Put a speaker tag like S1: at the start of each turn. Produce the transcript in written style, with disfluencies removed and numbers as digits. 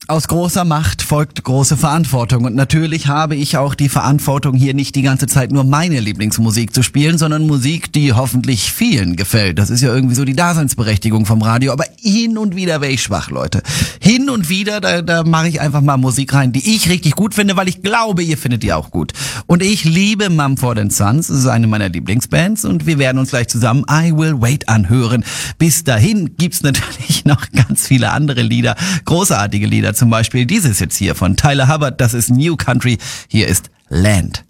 S1: Aus großer Macht folgt große Verantwortung und natürlich habe ich auch die Verantwortung, hier nicht die ganze Zeit nur meine Lieblingsmusik zu spielen, sondern Musik, die hoffentlich vielen gefällt. Das ist ja irgendwie so die Daseinsberechtigung vom Radio, aber hin und wieder wäre ich schwach, Leute. Hin und wieder, da mache ich einfach mal Musik rein, die ich richtig gut finde, weil ich glaube, ihr findet die auch gut. Und ich liebe Mumford & Sons, das ist eine meiner Lieblingsbands und wir werden uns gleich zusammen I Will Wait anhören. Bis dahin gibt's natürlich noch ganz viele andere Lieder, großartige Lieder. Zum Beispiel dieses jetzt hier von Tyler Hubbard, das ist New Country, hier ist Land.